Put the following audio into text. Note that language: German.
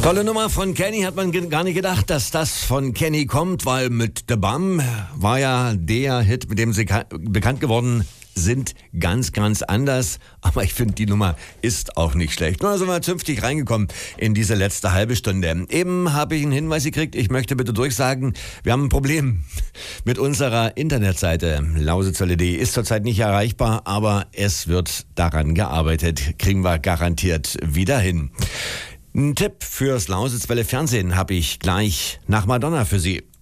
Tolle Nummer von Kenny, hat man gar nicht gedacht, dass das von Kenny kommt, weil mit The Bum war ja der Hit, mit dem sie bekannt geworden sind, ganz, ganz anders. Aber ich finde, die Nummer ist auch nicht schlecht. Nur sind wir zünftig reingekommen in diese letzte halbe Stunde. Eben habe ich einen Hinweis gekriegt, ich möchte bitte durchsagen, wir haben ein Problem mit unserer Internetseite. Lausitz.de ist zurzeit nicht erreichbar, aber es wird daran gearbeitet. Kriegen wir garantiert wieder hin. Ein Tipp fürs Lausitzwelle Fernsehen habe ich gleich nach Madonna für Sie.